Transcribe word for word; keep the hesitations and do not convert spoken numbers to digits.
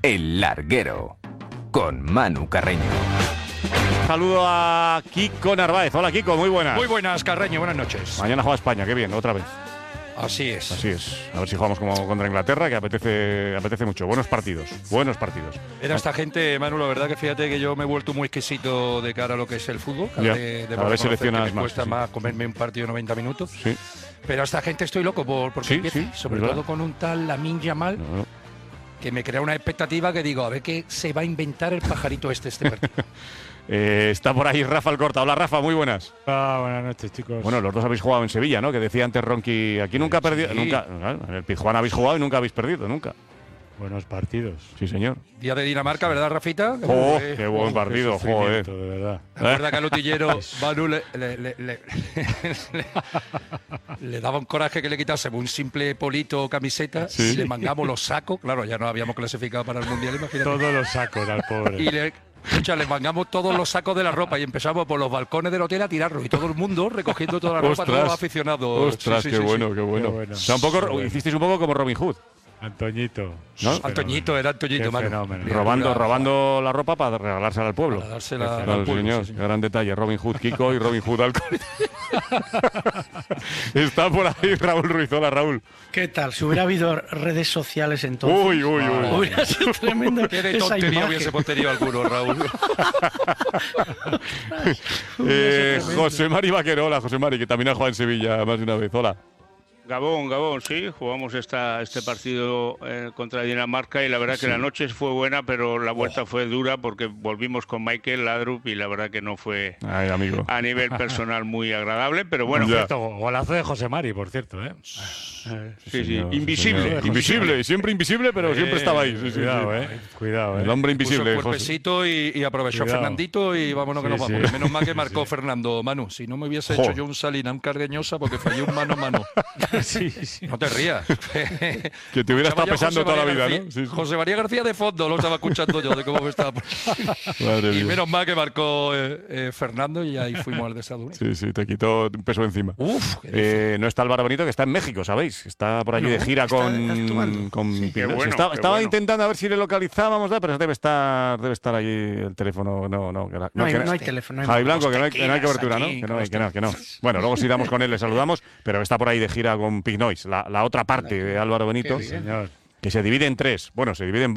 El Larguero, con Manu Carreño. Saludo a Kiko Narváez. Hola, Kiko, muy buenas. Muy buenas, Carreño, buenas noches. Mañana juega España, qué bien, otra vez. Así es. Así es. A ver si jugamos como contra Inglaterra, que apetece, apetece mucho. Buenos partidos, buenos partidos. Era esta gente, Manu, la verdad que fíjate que yo me he vuelto muy exquisito de cara a lo que es el fútbol. Ya, de, de cada vez seleccionas que me más, cuesta sí. más comerme un partido de noventa minutos. Sí. Pero a esta gente estoy loco por, porque Sí, empiece, sí, sobre ¿verdad? todo con un tal Lamine Yamal, No, no. que me crea una expectativa que digo, a ver qué se va a inventar el pajarito este este partido. Eh, está por ahí Rafa Alcorta. Hola, Rafa, muy buenas. Ah, buenas noches, chicos. Bueno, los dos habéis jugado en Sevilla, ¿no? Que decía antes Ronqui, aquí nunca ha perdido, Sí. nunca, claro, en el Pizjuán habéis jugado y nunca habéis perdido, nunca. Buenos partidos. Sí, señor. Día de Dinamarca, ¿verdad, Rafita? ¡Oh, Eh, qué buen oh, partido, Qué joder! sufrimiento, de verdad. ¿Te acuerdas que al utillero Manu le, le, le, le, le- le daba un coraje que le quitásemos un simple polito o camiseta Sí. y le mangamos los sacos? Claro, ya no habíamos clasificado para el Mundial, imagínate. Todos los sacos al pobre. Y le, escucha, le mangamos todos los sacos de la ropa y empezamos por los balcones del hotel a tirarlos y todo el mundo recogiendo toda la ropa, Ostras. todos los aficionados. ¡Ostras, Sí, qué sí, sí, bueno, sí. qué bueno! Qué bueno. O sea, un poco, Qué bueno. hicisteis un poco como Robin Hood, Antoñito. ¿no? Antoñito, era Antoñito, Qué Manu. fenómeno. Mira, robando, mira, robando la ropa para regalársela al pueblo. Para dársela Claro, al pueblo, señor, sí, señor. qué gran detalle. Robin Hood Kiko y Robin Hood Alcohol. Está por ahí Raúl Ruiz. Hola, Raúl. ¿Qué tal? Si hubiera habido redes sociales entonces, Uy, uy, uy. hubiera sido tremendo Qué de esa tontería imagen. hubiésemos tenido alguno, Raúl. Eh, José Mari Vaquero. Hola, José Mari, que también ha jugado en Sevilla más de una vez. Hola. Gabón, Gabón, sí, jugamos esta, este partido eh, contra Dinamarca y la verdad que la noche fue buena, pero la vuelta fue dura porque volvimos con Michael Laudrup y la verdad que no fue Ay, amigo. a nivel personal muy agradable, pero bueno, Ya. Cierto, golazo de José Mari, por cierto, ¿eh? sí, sí, Señor, invisible. señor. Invisible, siempre invisible, pero siempre estaba ahí. Sí, sí, Cuidado, sí. ¿eh? Cuidado, ¿eh? El hombre Puso invisible. el José. cuerpecito y, y aprovechó Cuidado. Fernandito y vámonos que Sí, nos sí. vamos. Menos mal que Sí, marcó sí. Fernando, Manu. Si no me hubiese Jo. hecho yo un Salina, un Cardeñosa, porque fallé un mano a mano. Sí, sí. No te rías. Que te hubiera estado Escuchaba yo a pesando José toda la María vida, García- ¿no? Sí, sí. José María García de fondo lo estaba escuchando yo de cómo me estaba. Madre Y mía. menos mal que marcó eh, eh, Fernando y ahí fuimos al desayuno. Sí, sí, te quitó un peso encima. Uf, qué Eh, no está Álvaro Benito, que está en México, ¿sabéis? Está por allí No, de gira está con. actuando. con Sí, qué Pino- bueno, estaba qué estaba bueno. intentando a ver si le localizábamos, ¿no? Pero debe estar, debe estar ahí el teléfono. No, no, que la- No, hay, que no hay teléfono. no hay Javi móvil. Blanco, que no hay, que no hay tequilas cobertura, ¿no? aquí, Que no, hay, con que no, que no. Bueno, luego si damos con él, le saludamos, pero está por ahí de gira con Pignois, la, la otra parte de Álvaro Benito, Qué bien. Señor. que se divide en tres. Bueno, se divide en